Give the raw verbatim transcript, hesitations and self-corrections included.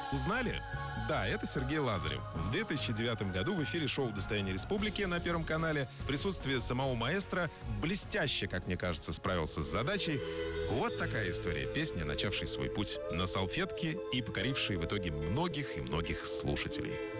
Узнали? Да, это Сергей Лазарев. В две тысячи девятом году в эфире шоу «Достояние республики» на Первом канале в присутствии самого маэстро блестяще, как мне кажется, справился с задачей. Вот такая история. Песня, начавшая свой путь на салфетке и покорившая в итоге многих и многих слушателей.